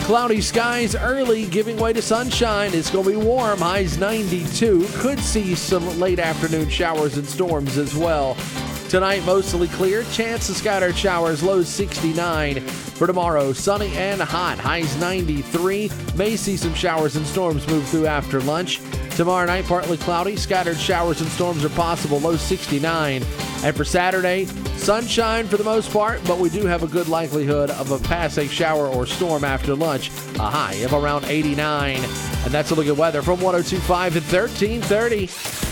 Cloudy skies early, giving way to sunshine. It's going to be warm, highs 92. Could see some late afternoon showers and storms as well. Tonight, mostly clear. Chance of scattered showers, lows 69. For tomorrow, sunny and hot, highs 93. May see some showers and storms move through after lunch. Tomorrow night, partly cloudy. Scattered showers and storms are possible, low 69. And for Saturday, sunshine for the most part, but we do have a good likelihood of a passing shower or storm after lunch, a high of around 89. And that's a look at weather from 102.5 at 1330.